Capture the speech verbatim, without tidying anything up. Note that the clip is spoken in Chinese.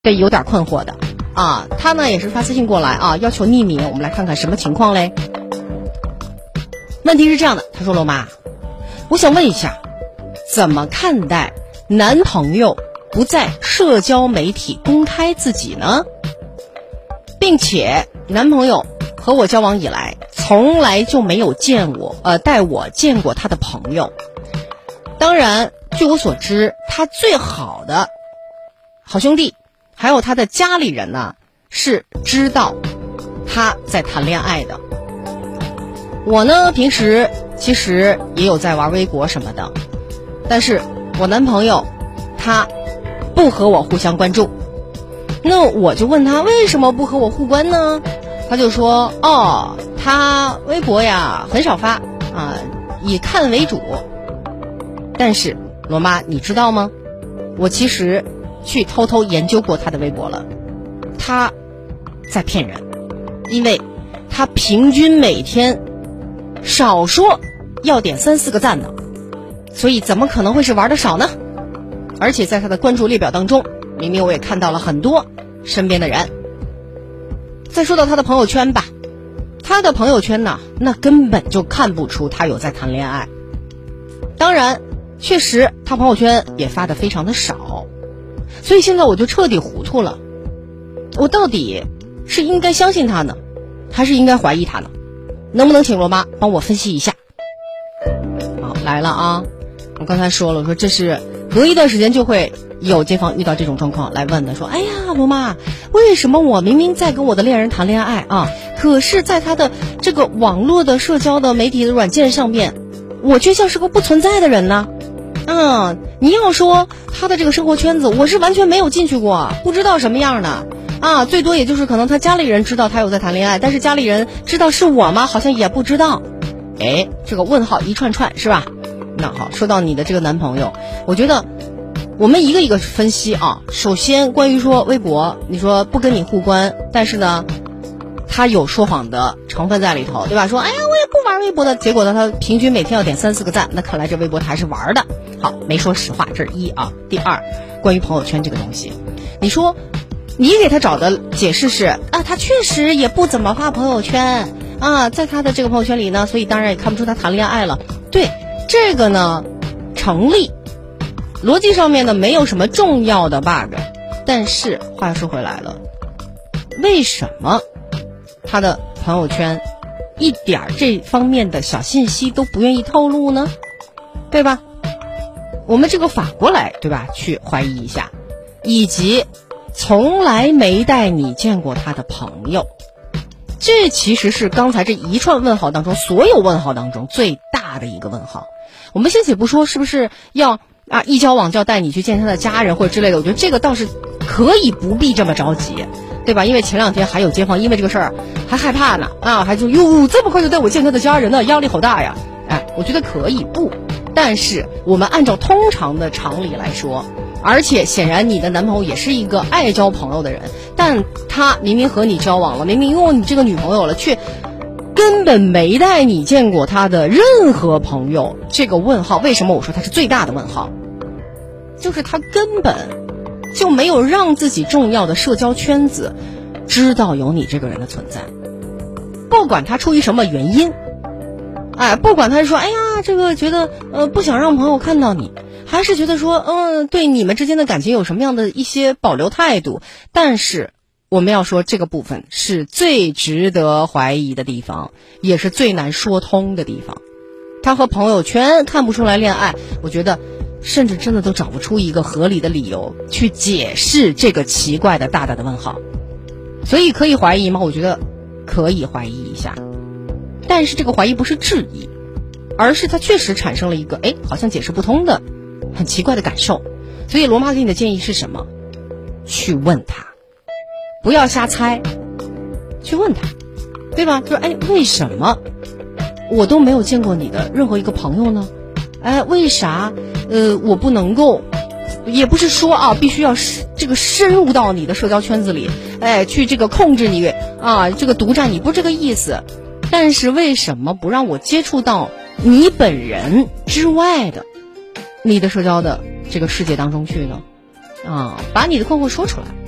这有点困惑的啊。他呢也是发私信过来啊，要求匿名。我们来看看什么情况嘞。问题是这样的，他说罗妈，我想问一下，怎么看待男朋友不在社交媒体公开自己呢？并且男朋友和我交往以来从来就没有见我呃带我见过他的朋友。当然据我所知，他最好的好兄弟还有他的家里人呢是知道他在谈恋爱的。我呢平时其实也有在玩微博什么的，但是我男朋友他不和我互相关注。那我就问他为什么不和我互关呢？他就说哦，他微博呀很少发啊，以看为主。但是罗妈你知道吗，我其实去偷偷研究过他的微博了，他在骗人。因为他平均每天少说要点三四个赞呢，所以怎么可能会是玩的少呢？而且在他的关注列表当中，明明我也看到了很多身边的人。再说到他的朋友圈吧，他的朋友圈呢，那根本就看不出他有在谈恋爱。当然确实他朋友圈也发得非常的少，所以现在我就彻底糊涂了，我到底是应该相信他呢，还是应该怀疑他呢？能不能请罗妈帮我分析一下？好，来了啊！我刚才说了，我说这是隔一段时间就会有街坊遇到这种状况来问的，说哎呀罗妈，为什么我明明在跟我的恋人谈恋爱啊，可是在他的这个网络的社交的媒体的软件上面，我却像是个不存在的人呢？嗯，你要说他的这个生活圈子，我是完全没有进去过，不知道什么样的啊，最多也就是可能他家里人知道他有在谈恋爱，但是家里人知道是我吗？好像也不知道。哎，这个问号一串串是吧？那好，说到你的这个男朋友，我觉得我们一个一个分析啊。首先关于说微博，你说不跟你互关，但是呢他有说谎的成分在里头，对吧？说哎呀我也不玩微博的，结果呢他平均每天要点三四个赞，那看来这微博他还是玩的。好，没说实话，这是一啊。第二，关于朋友圈这个东西，你说你给他找的解释是啊，他确实也不怎么发朋友圈啊，在他的这个朋友圈里呢，所以当然也看不出他谈恋爱了。对，这个呢成立，逻辑上面呢没有什么重要的 bug。 但是话又说回来了，为什么他的朋友圈一点这方面的小信息都不愿意透露呢？对吧？我们这个反过来，对吧，去怀疑一下。以及从来没带你见过他的朋友，这其实是刚才这一串问号当中所有问号当中最大的一个问号。我们先且不说是不是要啊一交往就要带你去见他的家人或者之类的，我觉得这个倒是可以不必这么着急，对吧？因为前两天还有街坊因为这个事儿还害怕呢啊，还就哟这么快就带我见他的家人呢，压力好大呀。哎，我觉得可以不，但是我们按照通常的常理来说，而且显然你的男朋友也是一个爱交朋友的人，但他明明和你交往了，明明拥有你这个女朋友了，却根本没带你见过他的任何朋友。这个问号，为什么我说他是最大的问号？就是他根本就没有让自己重要的社交圈子知道有你这个人的存在。不管他出于什么原因，哎，不管他是说哎呀这个觉得呃不想让朋友看到你，还是觉得说嗯对你们之间的感情有什么样的一些保留态度，但是我们要说这个部分是最值得怀疑的地方，也是最难说通的地方。他和朋友圈看不出来恋爱，我觉得甚至真的都找不出一个合理的理由去解释这个奇怪的大大的问号。所以可以怀疑吗？我觉得可以怀疑一下，但是这个怀疑不是质疑，而是他确实产生了一个哎好像解释不通的很奇怪的感受。所以罗妈给你的建议是什么？去问他，不要瞎猜，去问他，对吧？就是哎为什么我都没有见过你的任何一个朋友呢？哎，为啥呃我不能够，也不是说啊必须要这个深入到你的社交圈子里，哎去这个控制你啊，这个独占你，不是这个意思。但是为什么不让我接触到你本人之外的你的社交的这个世界当中去呢？啊，把你的困惑说出来。